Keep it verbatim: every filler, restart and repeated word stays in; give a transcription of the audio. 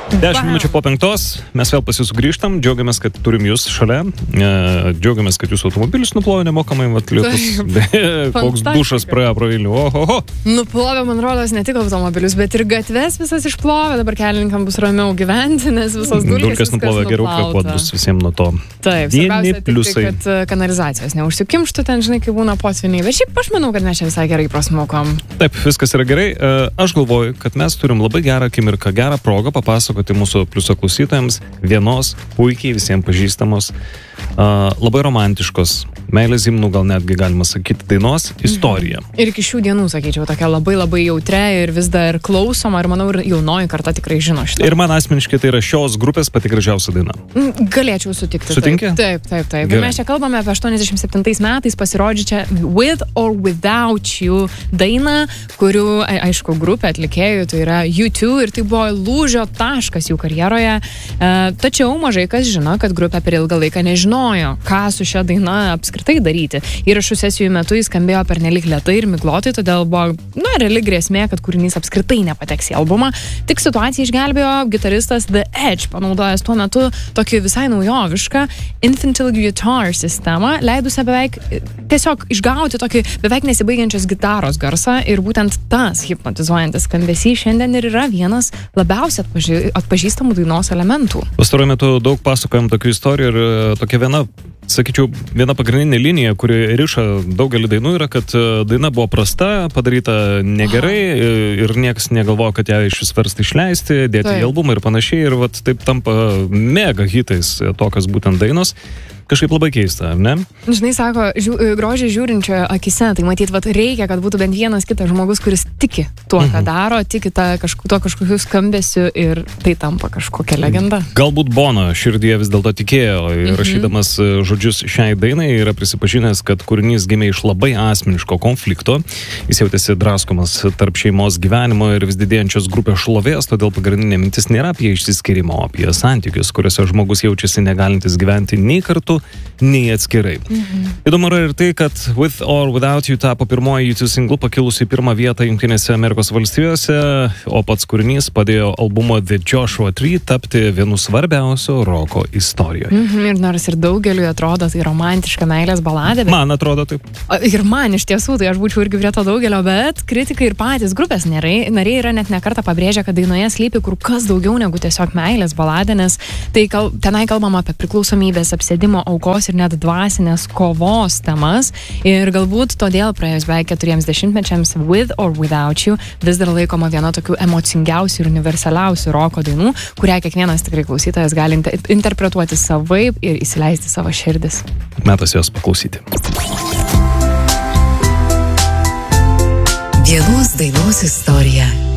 Dešimt minučių po penktos, mes vėl pas jūsų grįžtam, džiaugiamės, kad turim jūs šalia, džiaugiamės, kad jūsų automobilis nuplovė nemokamai, vat lietus, koks dušas praėjo pro Vilnių, ohoho. Nuplovė, man rodos, ne tik automobilius, bet ir gatves visas išplovė, dabar kelininkam bus ramiau gyventi, nes visos dulkės, dulkės nuplovė, geriau kvėpuot bus visiems nuo to. Taip, svarbiausia tik tai, kad kanalizacijos neužsikimštų ten, žinai, kai būna potviniai, bet šiaip aš manau, kad mes čia visai gerai prasmokom. Taip, viskas yra gerai. Aš galvoju, kad mes turim labai gerą akimirką, gerą progą papasakoti mūsų pliuso klausytojams vienos puikiai visiems pažįstamos, uh, labai romantiškos, meilės himnų gal netgi galima sakyti, dainos istoriją. Mhm. Ir iki šių dienų, sakyčiau, tokia labai labai jautria ir vis dar klausoma, ir manau, ir jaunoji karta tikrai žino šitą. Ir man asmeniškai tai yra šios grupės pati gražiausia daina. Galėčiau sutikti. Sutinki? Taip, taip, taip. Ir mes čia kalbame apie aštuoniasdešimt septintais metais pasirodžiusią With or Without You dainą, kurių, aišku, grupė atlikėjų, tai yra U two, ir tai buvo lūžio taškas jų karjeroje. E, tačiau mažai kas žino, kad grupė per ilgą laiką nežinojo, ką su šia daina apskritai daryti. Įrašų sesijų metu jis skambėjo pernelyg lėtai ir miglotai, todėl buvo, na, reali grėsmė, kad kūrinys apskritai nepateks į albumą. Tik situaciją išgelbėjo gitaristas The Edge, panaudojęs tuo metu tokį visai naujovišką Infantile Guitar sistemą, leidusią beveik tiesiog išgauti tokį beveik nesibaigiančios gitaros garsą, ir būtent tas hipnotizuojantis skambesys šiandien ir yra vienas labiausiai atpaži atpažįstamų dainos elementų. Pastaruoju metu daug pasakojam tokių istorijų, ir tokia viena, sakyčiau, viena pagrindinė linija, kuri riša daugelį dainų, yra, kad daina buvo prasta, padaryta negerai. Aha. Ir niekas negalvojo, kad ją iš vis versta išleisti, dėti į albumą ir panašiai, ir vat taip tampa mega hitais tokios būtent dainos. Kažkaip labai keista, ar ne? Žinai, sako, žiū, grožį žiūrinčio akise, tai matyt, vat, reikia, kad būtų bent vienas kitas žmogus, kuris tiki tuo, ką daro, tiki tą, kažku, tuo kažkokiu skambesiu, ir tai tampa kažkokia legenda. Galbūt Bono širdyje vis dėlto tikėjo, ir rašydamas žodžius šiai dainai yra prisipažinęs, kad kūrinys gimė iš labai asmeniško konflikto. Jis jautėsi draskomas tarp šeimos gyvenimo ir vis didėjančios grupės šlovės, todėl pagrindinė mintis nėra apie išsiskyrimo, apie santykius, kuriuose žmogus jaučiasi negalintis gyventi nei kartu, nei atskirai. Mhm. Įdomu yra ir tai, kad With or Without You tapo pirmoji U two singlu pakilusi į pirmą vietą Jungtinėse Amerikos valstijose, o pats kūrinys padėjo albumo The Joshua Tree tapti vienu svarbiausių roko istorijoje. Mhm, ir nors ir daugeliui atrodo tai romantiška meilės baladė, bet... Man atrodo taip. Ir man iš tiesų, tai aš būčiau irgi prie to daugelio, bet kritikai ir patys grupės nariai, nariai yra net nekartą pabrėžę, kad dainoje slypi kur kas daugiau negu tiesiog meilės baladė, nes tai kal, tenai kalbama apie priklausomybės, apsėdimo, aukos ir net dvasinės kovos temas, ir galbūt todėl praėjus beveik keturiems dešimtmečiams With or Without You vis dar laikoma viena tokių emocingiausių ir universaliausių roko dainų, kurią kiekvienas tikrai klausytojas gali interpretuoti savaip ir įsileisti savo širdis. Metas jos paklausyti. Vienos dainos istorija.